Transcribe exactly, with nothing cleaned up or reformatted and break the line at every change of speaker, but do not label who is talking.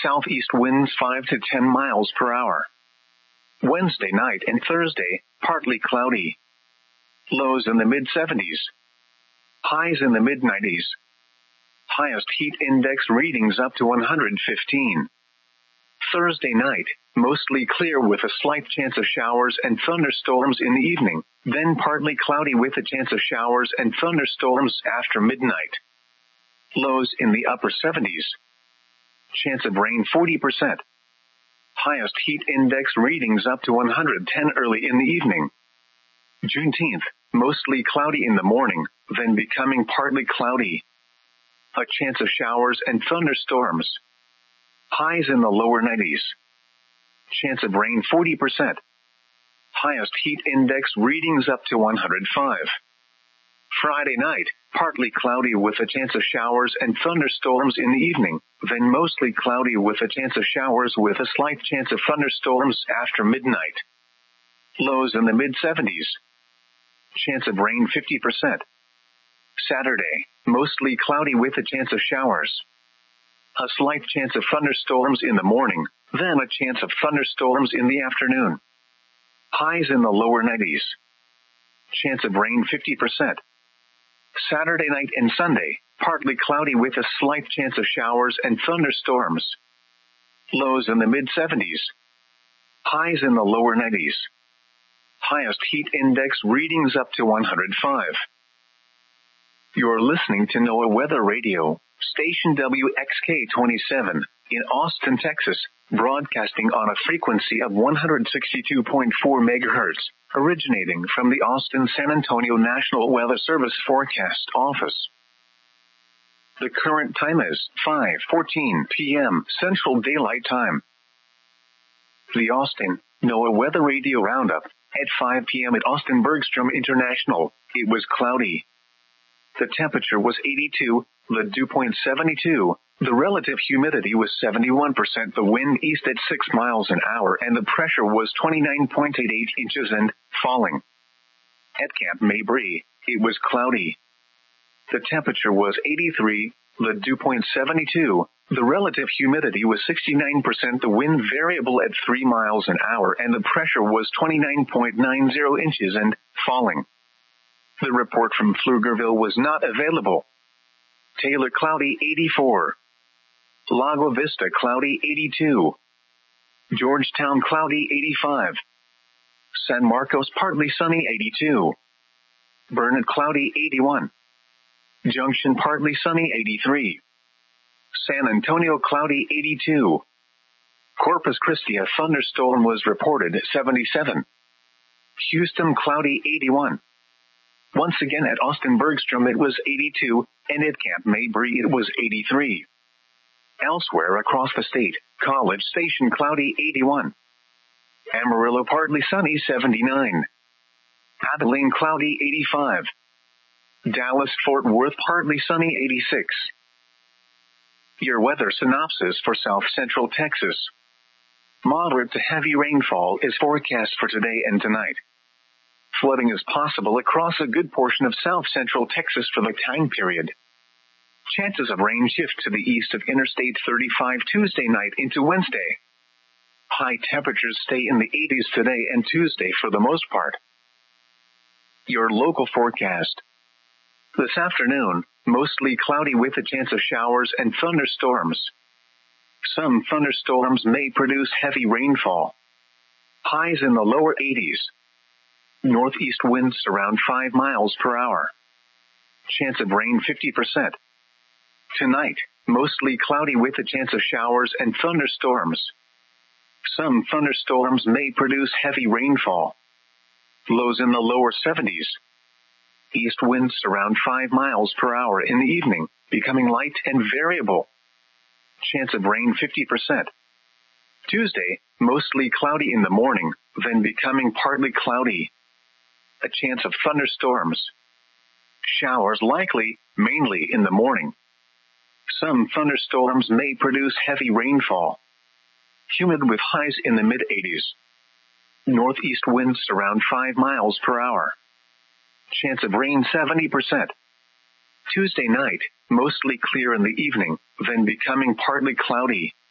southeast winds five to ten miles per hour. Wednesday night and Thursday, partly cloudy. Lows in the mid seventies. Highs in the mid nineties. Highest heat index readings up to one hundred fifteen. Thursday night, mostly clear with a slight chance of showers and thunderstorms in the evening, then partly cloudy with a chance of showers and thunderstorms after midnight. Lows in the upper seventies. Chance of rain forty percent. Highest heat index readings up to one hundred ten early in the evening. Juneteenth, mostly cloudy in the morning, then becoming partly cloudy. A chance of showers and thunderstorms. Highs in the lower nineties. Chance of rain forty percent. Highest heat index readings up to one hundred five. Friday night, partly cloudy with a chance of showers and thunderstorms in the evening, then mostly cloudy with a chance of showers with a slight chance of thunderstorms after midnight. Lows in the mid seventies. Chance of rain fifty percent. Saturday, mostly cloudy with a chance of showers. A slight chance of thunderstorms in the morning, then a chance of thunderstorms in the afternoon. Highs in the lower nineties. Chance of rain fifty percent. Saturday night and Sunday, partly cloudy with a slight chance of showers and thunderstorms. Lows in the mid seventies. Highs in the lower nineties. Highest heat index readings up to one hundred five. You're listening to NOAA Weather Radio, station W X K twenty-seven, in Austin, Texas, broadcasting on a frequency of one hundred sixty-two point four megahertz, originating from the Austin-San Antonio National Weather Service Forecast Office. The current time is five fourteen p.m. Central Daylight Time. The Austin NOAA Weather Radio Roundup. At five p.m. at Austin Bergstrom International, it was cloudy. The temperature was eighty-two, the dew point seventy-two, the relative humidity was seventy-one percent, the wind east at six miles an hour, and the pressure was twenty-nine point eight eight inches and falling. At Camp Mabry, it was cloudy. The temperature was eighty-three, the dew point seventy-two, the relative humidity was sixty-nine percent, the wind variable at three miles an hour, and the pressure was twenty-nine point nine zero inches and falling. The report from Pflugerville was not available. Taylor cloudy eighty-four. Lago Vista cloudy eighty-two. Georgetown cloudy eighty-five. San Marcos partly sunny eighty-two. Burnett cloudy eighty-one. Junction partly sunny eighty-three. San Antonio cloudy eighty-two. Corpus Christi a thunderstorm was reported seventy-seven. Houston cloudy eighty-one. Once again at Austin Bergstrom it was eighty-two, and at Camp Mabry it was eighty-three. Elsewhere across the state, College Station cloudy eighty-one. Amarillo partly sunny seventy-nine. Abilene cloudy eighty-five. Dallas Fort Worth partly sunny eighty-six. Your weather synopsis for South Central Texas. Moderate to heavy rainfall is forecast for today and tonight. Flooding is possible across a good portion of South Central Texas for the time period. Chances of rain shift to the east of Interstate thirty-five Tuesday night into Wednesday. High temperatures stay in the eighties today and Tuesday for the most part. Your local forecast. This afternoon, mostly cloudy with a chance of showers and thunderstorms. Some thunderstorms may produce heavy rainfall. Highs in the lower eighties. Northeast winds around five miles per hour. Chance of rain fifty percent. Tonight, mostly cloudy with a chance of showers and thunderstorms. Some thunderstorms may produce heavy rainfall. Lows in the lower seventies. East winds around five miles per hour in the evening, becoming light and variable. Chance of rain fifty percent. Tuesday, mostly cloudy in the morning, then becoming partly cloudy. A chance of thunderstorms. Showers likely, mainly in the morning. Some thunderstorms may produce heavy rainfall. Humid with highs in the mid eighties. Northeast winds around five miles per hour. Chance of rain seventy percent. Tuesday night, mostly clear in the evening, then becoming partly cloudy.